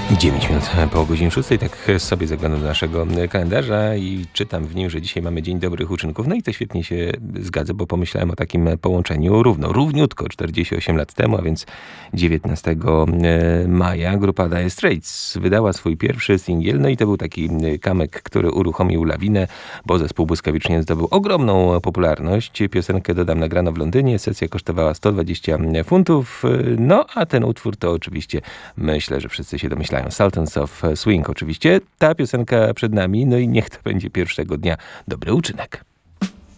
9 minut po godzinie 6, tak sobie zaglądam do naszego kalendarza i czytam w nim, że dzisiaj mamy Dzień Dobrych Uczynków. No i to świetnie się zgadza, bo pomyślałem o takim połączeniu równiutko 48 lat temu, a więc 19 maja grupa Dire Straits wydała swój pierwszy singiel. No i to był taki kamyk, który uruchomił lawinę, bo zespół błyskawicznie zdobył ogromną popularność. Piosenkę, dodam, nagrano w Londynie, sesja kosztowała 120 funtów. No a ten utwór to oczywiście, myślę, że wszyscy się domyślają, Sultans of Swing oczywiście. Ta piosenka przed nami, no i niech to będzie pierwszego dnia dobry uczynek.